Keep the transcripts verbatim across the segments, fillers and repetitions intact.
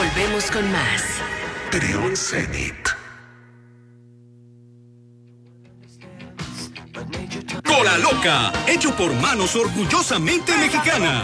Volvemos con más. Trión Zenit. Bola Loca, hecho por manos orgullosamente mexicanas.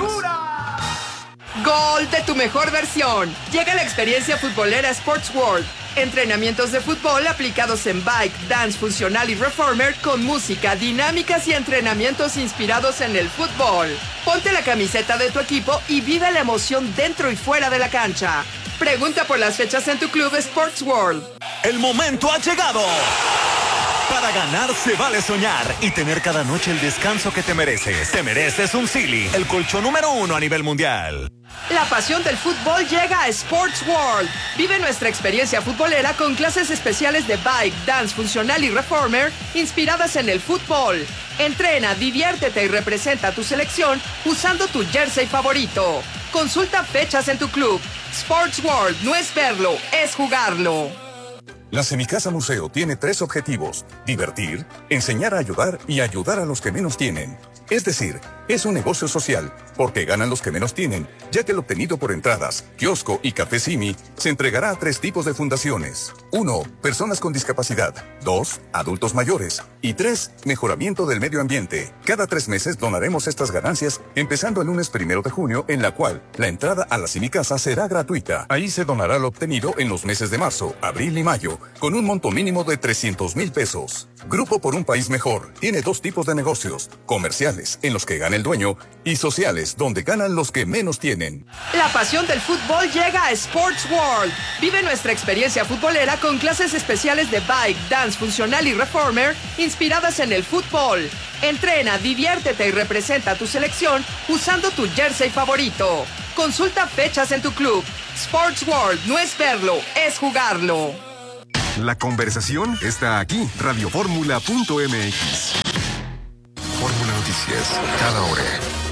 Gol de tu mejor versión. Llega la experiencia futbolera Sports World. Entrenamientos de fútbol aplicados en bike, dance funcional y reformer con música, dinámicas y entrenamientos inspirados en el fútbol. Ponte la camiseta de tu equipo y vive la emoción dentro y fuera de la cancha. Pregunta por las fechas en tu club Sports World. El momento ha llegado. Para ganar se vale soñar y tener cada noche el descanso que te mereces. Te mereces un Sealy, el colchón número uno a nivel mundial. La pasión del fútbol llega a Sports World. Vive nuestra experiencia futbolera con clases especiales de bike, dance funcional y reformer inspiradas en el fútbol. Entrena, diviértete y representa a tu selección usando tu jersey favorito. Consulta fechas en tu club. Sports World no es verlo, es jugarlo. La Semicasa Museo tiene tres objetivos: divertir, enseñar a ayudar y ayudar a los que menos tienen. Es decir, es un negocio social, porque ganan los que menos tienen, ya que el obtenido por entradas, kiosco y café Simi se entregará a tres tipos de fundaciones. Uno, personas con discapacidad. Dos, adultos mayores. Y tres, mejoramiento del medio ambiente. Cada tres meses donaremos estas ganancias, empezando el lunes primero de junio, en la cual la entrada a la Semicasa será gratuita. Ahí se donará lo obtenido en los meses de marzo, abril y mayo, con un monto mínimo de trescientos mil pesos. Grupo por un país mejor tiene dos tipos de negocios: comerciales, en los que gana el dueño, y sociales, donde ganan los que menos tienen. La pasión del fútbol llega a Sports World. Vive nuestra experiencia futbolera con clases especiales de bike, dance funcional y reformer inspiradas en el fútbol. Entrena, diviértete y representa a tu selección usando tu jersey favorito. Consulta fechas en tu club. Sports World no es verlo, es jugarlo. La conversación está aquí. Radioformula punto m x. Fórmula Noticias, cada hora.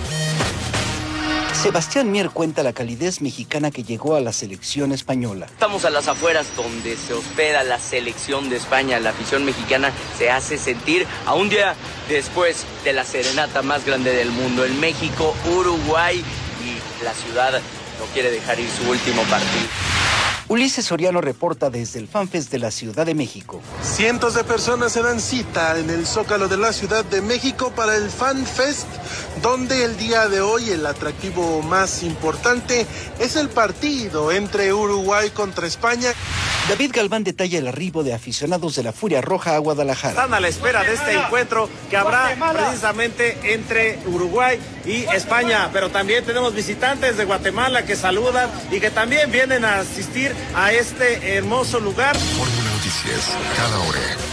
Sebastián Mier cuenta la calidez mexicana que llegó a la selección española. Estamos a las afueras donde se hospeda la selección de España. La afición mexicana se hace sentir a un día después de la serenata más grande del mundo en México, Uruguay, y la ciudad no quiere dejar ir su último partido. Ulises Soriano reporta desde el FanFest de la Ciudad de México. Cientos de personas se dan cita en el Zócalo de la Ciudad de México para el FanFest, donde el día de hoy el atractivo más importante es el partido entre Uruguay contra España. David Galván detalla el arribo de aficionados de la Furia Roja a Guadalajara. Están a la espera de este encuentro que habrá precisamente entre Uruguay y España, pero también tenemos visitantes de Guatemala que saludan y que también vienen a asistir a este hermoso lugar. Fórmula Noticias, cada hora.